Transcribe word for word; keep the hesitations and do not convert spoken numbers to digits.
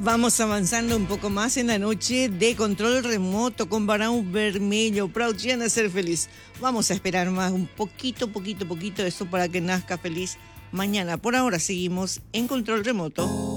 Vamos avanzando un poco más en la noche de control remoto con Barão Vermelho. Proud a ser feliz. Vamos a esperar más un poquito, poquito, poquito eso para que nazca feliz mañana. Por ahora seguimos en control remoto.